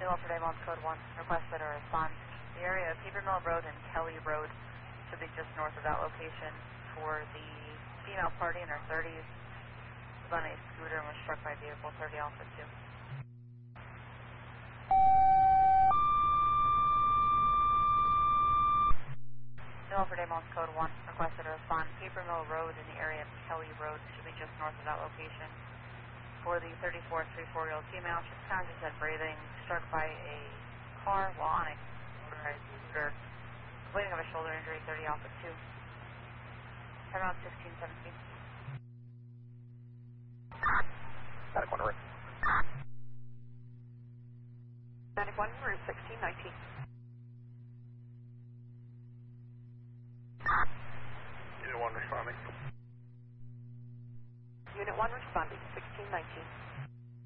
Offer Day code 1, requested a response. The area of Heber Mill Road and Kelly Road should be just north of that location for the female party in her 30s. Was on a scooter and was struck by vehicle 30 Alpha 2. Offer Day code 1, requested a response. Heber Mill Road in the area of Kelly Road should be just north of that location for the 34 3-4-year-old female. She's conscious and breathing, struck by a car while on a motorized scooter. Complaining of a shoulder injury, 30 Alpha 2. Around 1617. Static 1 route. 91, route 1619. Unit 1 responding. Unit 1 responding, 1619.